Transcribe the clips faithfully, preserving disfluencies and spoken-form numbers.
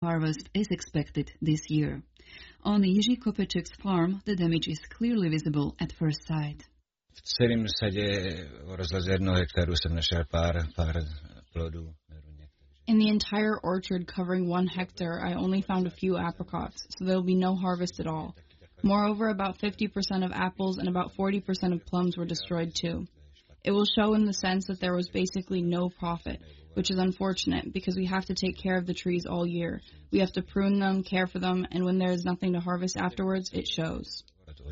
harvest is expected this year. On Jiří Kopeček's farm, the damage is clearly visible at first sight. V celém sadě o rozloze jednoho hektaru jsem našel pár, pár plodů. In the entire orchard covering one hectare, I only found a few apricots, so there will be no harvest at all. Moreover, about fifty percent of apples and about forty percent of plums were destroyed too. It will show in the sense that there was basically no profit, which is unfortunate because we have to take care of the trees all year. We have to prune them, care for them, and when there is nothing to harvest afterwards, it shows.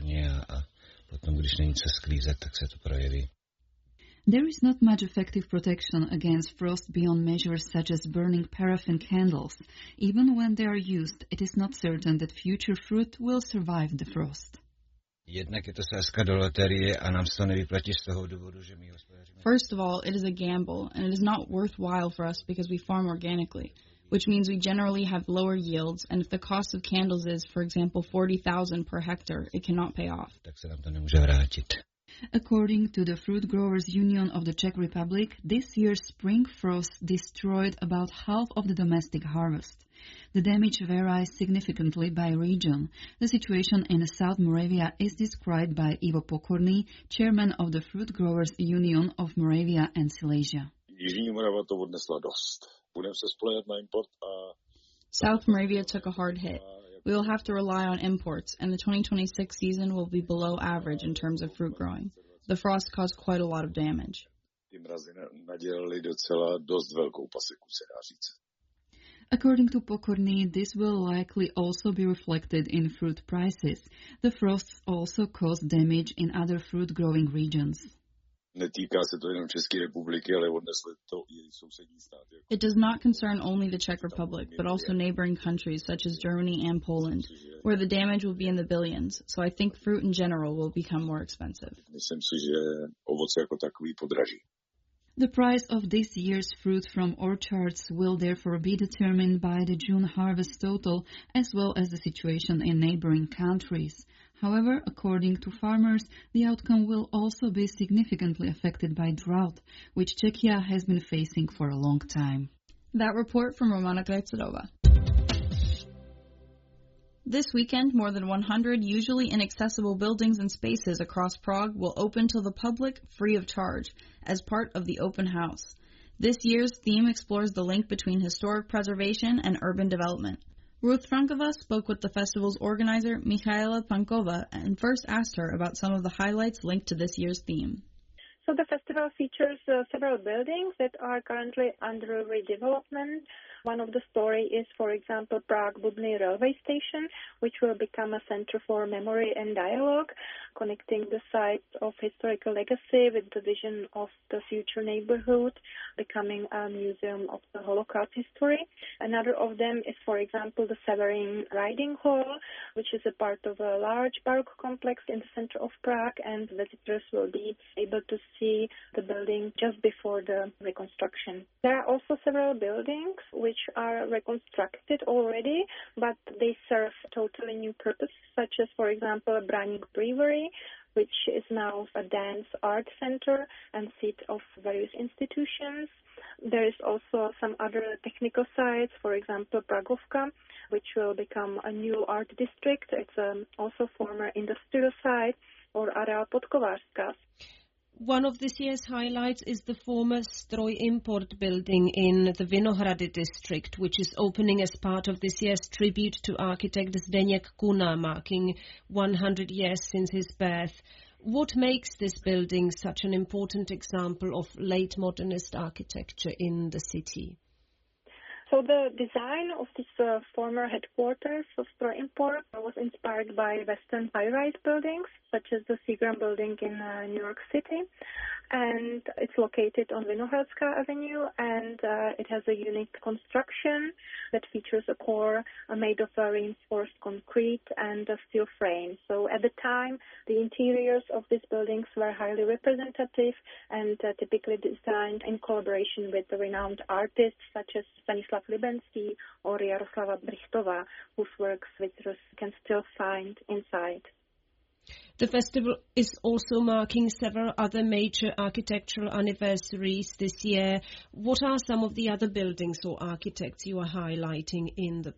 There is not much effective protection against frost beyond measures such as burning paraffin candles. Even when they are used, it is not certain that future fruit will survive the frost. First of all, it is a gamble, and it is not worthwhile for us because we farm organically, which means we generally have lower yields, and if the cost of candles is, for example, forty thousand per hectare, it cannot pay off. According to the Fruit Growers Union of the Czech Republic, this year's spring frost destroyed about half of the domestic harvest. The damage varies significantly by region. The situation in South Moravia is described by Ivo Pokorný, chairman of the Fruit Growers Union of Moravia and Silesia. South Moravia took a hard hit. We will have to rely on imports, and the twenty twenty-six season will be below average in terms of fruit growing. The frost caused quite a lot of damage. According to Pokorný, this will likely also be reflected in fruit prices. The frosts also caused damage in other fruit-growing regions. It does not concern only the Czech Republic, but also neighboring countries such as Germany and Poland, where the damage will be in the billions, so I think fruit in general will become more expensive. The price of this year's fruit from orchards will therefore be determined by the June harvest total as well as the situation in neighboring countries. However, according to farmers, the outcome will also be significantly affected by drought, which Czechia has been facing for a long time. That report from Romana Krajcerova. This weekend, more than one hundred usually inaccessible buildings and spaces across Prague will open to the public free of charge as part of the open house. This year's theme explores the link between historic preservation and urban development. Ruth Frankova spoke with the festival's organizer, Michaela Pankova, and first asked her about some of the highlights linked to this year's theme. So the festival features uh, several buildings that are currently under redevelopment. One of the story is, for example, Prague-Budny railway station, which will become a center for memory and dialogue, connecting the sites of historical legacy with the vision of the future neighborhood, becoming a museum of the Holocaust history. Another of them is, for example, the Severin Riding Hall, which is a part of a large Baroque complex in the center of Prague, and visitors will be able to see the building just before the reconstruction. There are also several buildings which are reconstructed already, but they serve totally new purposes, such as, for example, a Braník Brewery, which is now a dance art center and seat of various institutions. There is also some other technical sites, for example, Pragovka, which will become a new art district. It's um, also former industrial site, or Areál Podkovářská. One of this year's highlights is the former Stroj Import building in the Vinohrady district, which is opening as part of this year's tribute to architect Zdeněk Kuna, marking one hundred years since his birth. What makes this building such an important example of late modernist architecture in the city? So the design of this uh, former headquarters of Stroj Import was inspired by Western high-rise buildings, such as the Seagram building in uh, New York City. And it's located on Vinohradská Avenue, and uh, it has a unique construction that features a core uh, made of uh, reinforced concrete and a steel frame. So at the time, the interiors of these buildings were highly representative and uh, typically designed in collaboration with the renowned artists such as Stanislav Libenský or Jaroslava Brichtová, whose works visitors can still find inside. The festival is also marking several other major architectural anniversaries this year. What are some of the other buildings or architects you are highlighting in the